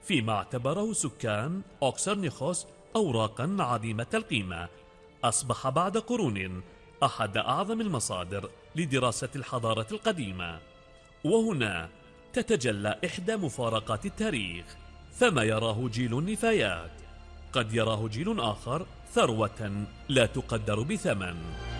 فيما اعتبره سكان أوكسرنيخوس أوراقا عظيمة القيمة. أصبح بعد قرون أحد أعظم المصادر لدراسة الحضارة القديمة. وهنا تتجلى إحدى مفارقات التاريخ، فما يراه جيل النفايات قد يراه جيل آخر ثروة لا تقدر بثمن.